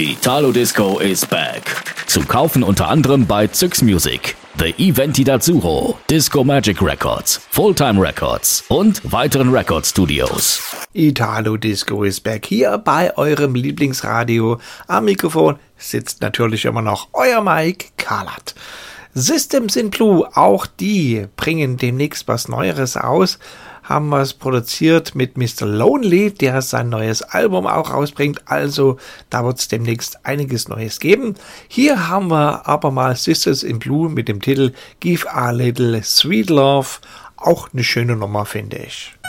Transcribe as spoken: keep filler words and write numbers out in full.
Italo Disco is back. Zu kaufen unter anderem bei Zyx Music, The Eventi d'Azzurro, Disco Magic Records, Fulltime Records und weiteren Record Studios. Italo Disco is back hier bei eurem Lieblingsradio. Am Mikrofon sitzt natürlich immer noch euer Mike Karlat. Systems in Blue, auch die bringen demnächst was Neueres aus. Haben wir es produziert mit Mister Lonely, der sein neues Album auch rausbringt. Also da wird es demnächst einiges Neues geben. Hier haben wir aber mal Systems in Blue mit dem Titel Give a Little Sweet Love. Auch eine schöne Nummer, finde ich.